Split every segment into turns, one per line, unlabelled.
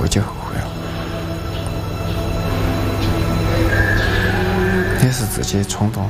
后就后悔了，也是自己冲动，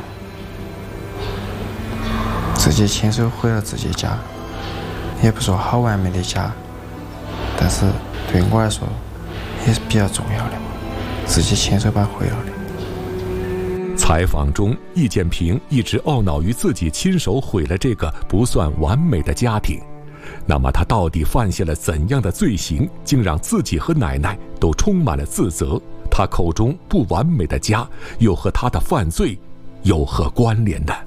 自己亲手毁了自己家，也不说好完美的家，但是对我来说也是比较重要的嘛，自己亲手把毁了的。
采访中，易建平一直懊恼于自己亲手毁了这个不算完美的家庭。那么他到底犯下了怎样的罪行，竟让自己和奶奶都充满了自责？他口中不完美的家，又和他的犯罪有何关联呢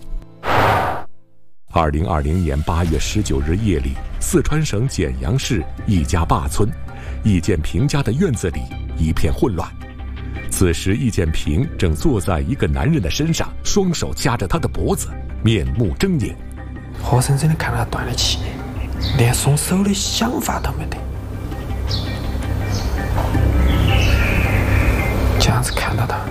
？2020年8月19日夜里，四川省简阳市易家坝村，易建平家的院子里一片混乱。此时，易建平正坐在一个男人的身上，双手掐着他的脖子，面目狰狞。
活生生的看到他断了气，连松手的想法都没得。这样子看到他，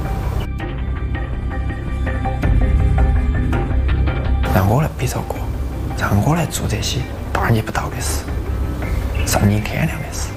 让我来比照过，让我来做这些大逆不道的事，丧尽天良的事。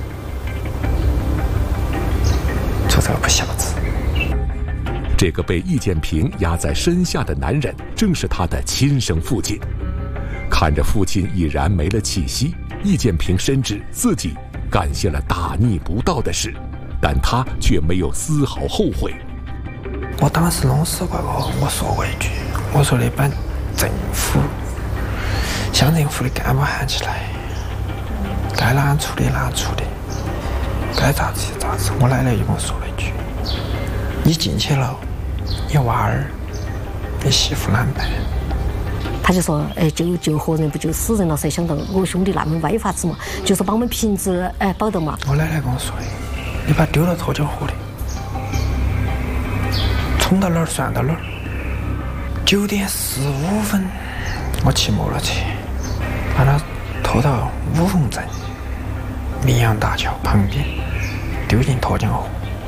做这个不孝子。
这个被易建平压在身下的男人，正是他的亲生父亲。看着父亲已然没了气息，易建平深知自己干下了大逆不道的事，但他却没有丝毫后悔。
我当时弄死过我说过一句，我说那把政府乡政府的干部喊起来，该哪处理哪处理，该咋子就咋子。我奶奶就跟我说了一句：“你进去了，你娃儿，你媳妇难办。”
他就说：“就活人不救死人了噻，想到我兄弟那么歪法子嘛，就是把我们瓶子保得嘛。”
我奶奶跟我说的：“你把丢到脱脚河里，冲到哪儿算到哪儿。9点15分，我骑摩托车把他拖到五凤镇明阳大桥旁边，丢进脱江河。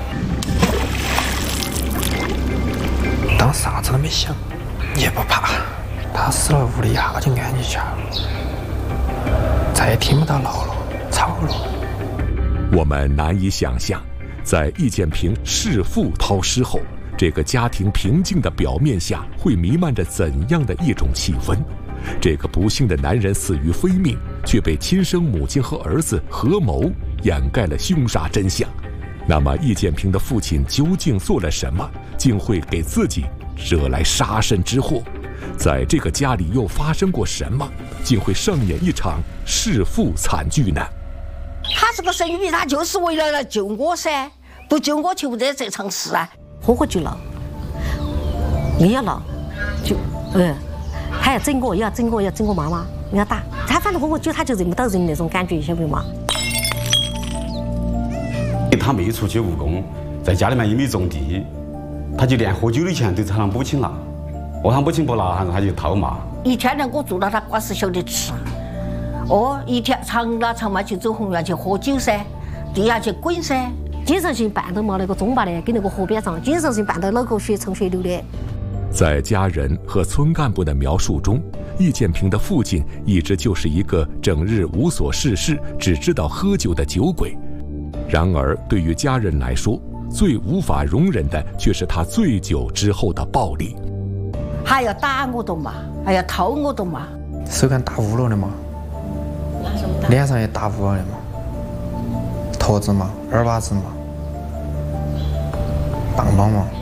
当啥子都没想，也不怕。他死了，屋里一下就安静下了，再也听不到闹了、吵了。”
我们难以想象，在易建平弑父掏尸后，这个家庭平静的表面下会弥漫着怎样的一种气氛？这个不幸的男人死于非命，却被亲生母亲和儿子合谋掩盖了凶杀真相。那么，易建平的父亲究竟做了什么，竟会给自己惹来杀身之祸？在这个家里又发生过什么，竟会上演一场弑父惨剧呢？
他这个生育，他就是为了来救我噻，不救我就不得这场事啊！
活就闹，也要闹，就还要整我，也要整我，要整我妈妈，要打他，反正活就他就认不到人那种感觉，晓不晓得嘛？
他没出去务工，在家里面也没种地，他就连喝酒的钱都朝他母亲拿，他母亲不拿，他就讨骂。
一天让我做到他瓜是晓得吃，一天常拉常嘛去走红园去喝酒噻，地下去滚噻。
经常性办到嘛那个中坝的，跟那个河边上，经常性办到脑壳血冲血流的。
在家人和村干部的描述中，易建平的父亲一直就是一个整日无所事事、只知道喝酒的酒鬼。然而，对于家人来说，最无法容忍的却是他醉酒之后的暴力。
还要打我的嘛，还要掏我的嘛，
手感打污了的嘛，脸上也打污了的嘛，坨子嘛，耳巴子嘛，棒棒嘛。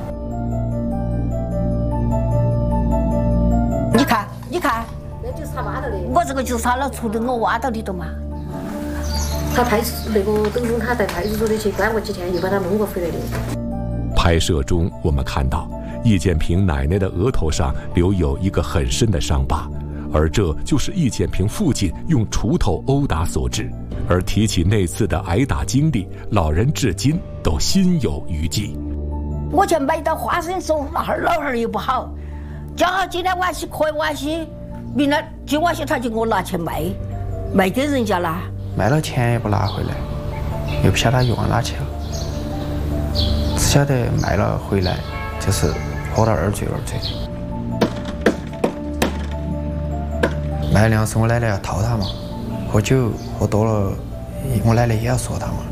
你看，
那就是他挖到的。
我这个就是他老出的，我挖到的嘛。
他那个等于他在派出所里去关过几天，又把他弄过回来的。
拍摄中，我们看到易建平奶奶的额头上留有一个很深的伤疤，而这就是易建平父亲用锄头殴打所致。而提起那次的挨打经历，老人至今都心有余悸。
我去买到花生酥，老汉又不好，讲好今天晚些可以晚些，明天今晚些他就给我拿去卖给人家了。
卖了钱也不拿回来，又不晓得他用到哪去了，只晓得卖了回来就是喝到二醉的。卖粮食我奶奶要掏他嘛，喝酒喝多了我奶奶也要说他嘛。